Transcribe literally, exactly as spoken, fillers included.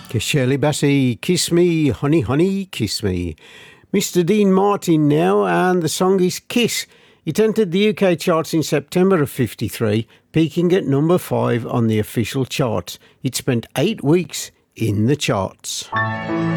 Shirley Bassey, Kiss Me, Honey Honey, Kiss Me. Mister Dean Martin now, and the song is Kiss. It entered the U K charts in September of fifty-three, peaking at number five on the official charts. It spent eight weeks in the charts.